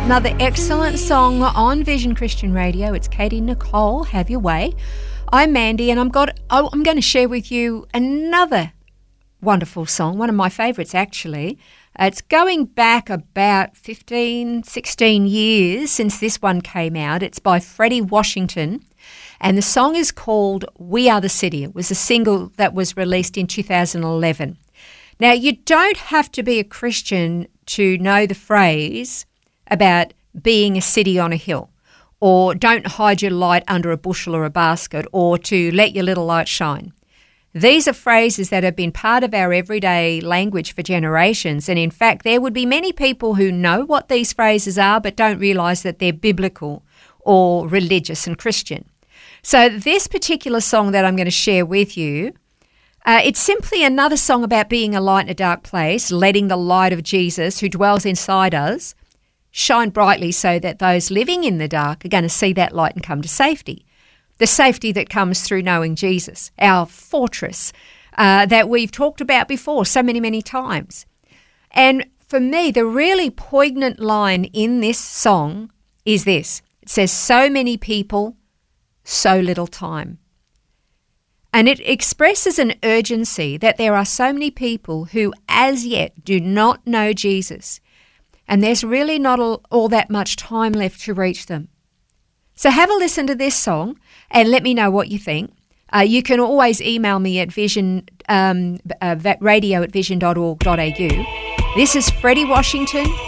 Another excellent song on Vision Christian Radio. It's Katie Nicole, Have Your Way. I'm Mandy, and I'm going to share with you another wonderful song, one of my favourites actually. It's going back about 15, 16 years since this one came out. It's by Freddie Washington, and the song is called We Are the City. It was a single that was released in 2011. Now, you don't have to be a Christian to know the phrase about being a city on a hill, or don't hide your light under a bushel or a basket, or to let your little light shine. These are phrases that have been part of our everyday language for generations, and in fact there would be many people who know what these phrases are but don't realise that they're biblical or religious and Christian. So this particular song that I'm going to share with you, it's simply another song about being a light in a dark place, letting the light of Jesus who dwells inside us shine brightly so that those living in the dark are going to see that light and come to safety. The safety that comes through knowing Jesus, our fortress that we've talked about before so many, many times. And for me, the really poignant line in this song is this. It says, so many people, so little time. And it expresses an urgency that there are so many people who as yet do not know Jesus. And there's really not all that much time left to reach them. So have a listen to this song and let me know what you think. You can always email me at radio@vision.org.au. This is Freddie Washington.